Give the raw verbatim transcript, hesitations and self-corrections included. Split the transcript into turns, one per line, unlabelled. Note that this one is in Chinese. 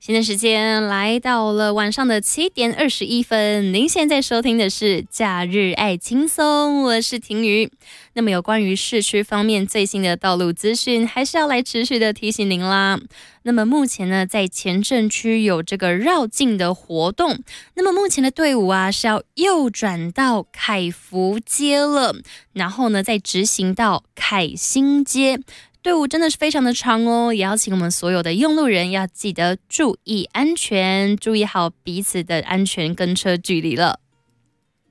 现在时间来到了晚上的七点二十一分，您现在收听的是假日爱轻松，我是婷瑜。那么有关于市区方面最新的道路资讯，还是要来持续的提醒您啦。那么目前呢，在前镇区有这个绕境的活动，那么目前的队伍啊是要右转到凯福街了，然后呢再直行到凯新街。队伍真的是非常的长哦，也要请我们所有的用路人要记得注意安全，注意好彼此的安全跟车距离了。